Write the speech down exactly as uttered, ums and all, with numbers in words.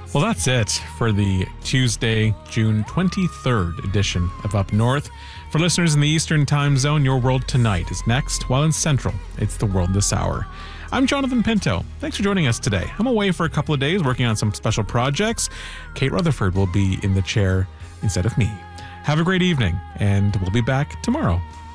Well, that's it for the Tuesday, June twenty-third edition of Up North. For listeners in the Eastern Time Zone, Your World Tonight is next, while in Central, it's The World This Hour. I'm Jonathan Pinto. Thanks for joining us today. I'm away for a couple of days working on some special projects. Kate Rutherford will be in the chair instead of me. Have a great evening, and we'll be back tomorrow.